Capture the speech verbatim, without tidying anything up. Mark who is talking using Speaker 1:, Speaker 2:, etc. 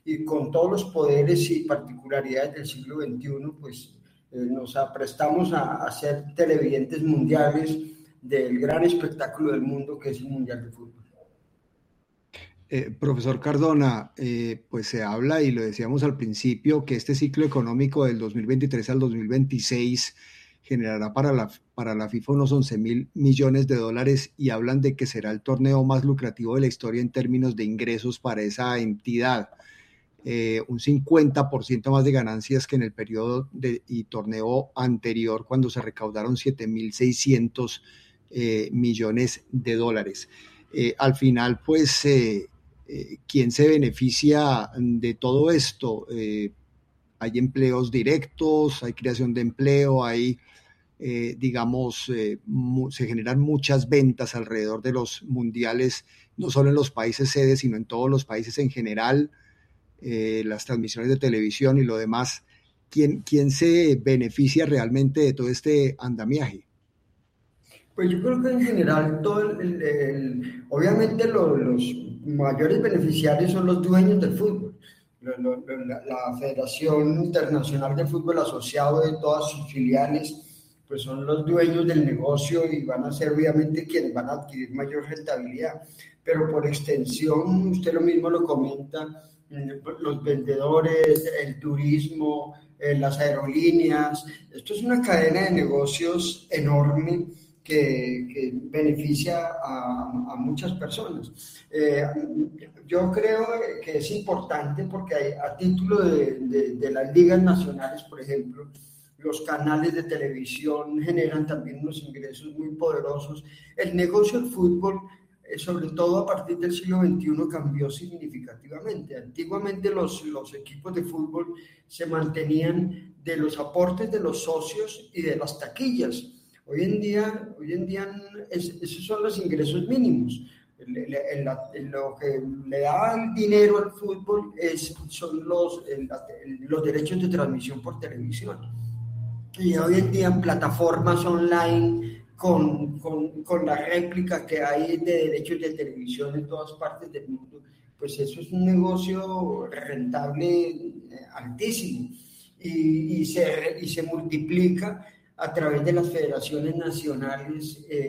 Speaker 1: y con todos los poderes y particularidades del siglo veintiuno, pues eh, nos aprestamos a, a ser televidentes mundiales del gran espectáculo del mundo que es el Mundial de Fútbol.
Speaker 2: Eh, profesor Cardona, eh, pues se habla, y lo decíamos al principio, que este ciclo económico del dos mil veintitrés al dos mil veintiséis generará para la, para la FIFA unos once mil millones de dólares, y hablan de que será el torneo más lucrativo de la historia en términos de ingresos para esa entidad. Eh, un cincuenta por ciento más de ganancias que en el periodo de, y torneo anterior, cuando se recaudaron siete mil seiscientos eh, millones de dólares. Eh, al final, pues, eh, eh, ¿quién se beneficia de todo esto? Eh, hay empleos directos, hay creación de empleo, hay, eh, digamos, eh, mu- se generan muchas ventas alrededor de los mundiales, no solo en los países sedes, sino en todos los países en general, eh, las transmisiones de televisión y lo demás. ¿Quién, quién se beneficia realmente de todo este andamiaje?
Speaker 1: Pues yo creo que en general, todo el, el- el- obviamente lo- los mayores beneficiarios son los dueños del fútbol. Lo- lo- lo- la, la Federación Internacional de Fútbol Asociado de todas sus filiales, pues son los dueños del negocio y van a ser obviamente quienes van a adquirir mayor rentabilidad. Pero por extensión, usted lo mismo lo comenta, mm, los vendedores, el turismo, eh, las aerolíneas. Esto es una cadena de negocios enorme que, que beneficia a, a muchas personas. Eh, yo creo que es importante porque hay, a título de, de, de las ligas nacionales, por ejemplo, los canales de televisión generan también unos ingresos muy poderosos. El negocio del fútbol, eh, sobre todo a partir del siglo veintiuno, cambió significativamente. Antiguamente los, los equipos de fútbol se mantenían de los aportes de los socios y de las taquillas. Hoy en día, hoy en día es, esos son los ingresos mínimos. El, el, el, lo que le da el dinero al fútbol es, son los, el, los derechos de transmisión por televisión. Y hoy en día en plataformas online con, con, con la réplica que hay de derechos de televisión en todas partes del mundo, pues eso es un negocio rentable eh, altísimo y, y, se, y se multiplica a través de las federaciones nacionales eh,